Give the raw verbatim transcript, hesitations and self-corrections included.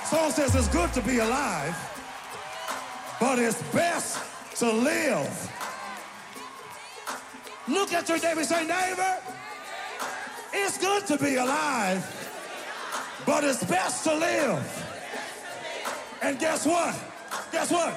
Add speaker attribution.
Speaker 1: Song says it's good to be alive, but it's best to live. Look at your neighbor and say, neighbor, it's good to be alive, but it's best to live. And guess what? Guess what?